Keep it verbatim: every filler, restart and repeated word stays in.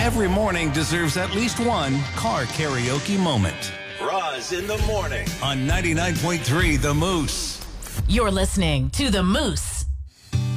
Every morning deserves at least one car karaoke moment. Roz in the morning On ninety-nine point three The Moose. You're listening to The Moose.